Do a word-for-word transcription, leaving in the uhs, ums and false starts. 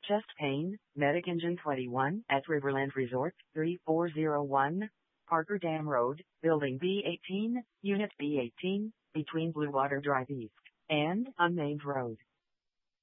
Chest pain, Medic Engine twenty-one at Riverland Resort, three four zero one, Parker Dam Road, Building B eighteen, Unit B eighteen, between Blue Water Drive East and Unnamed Road.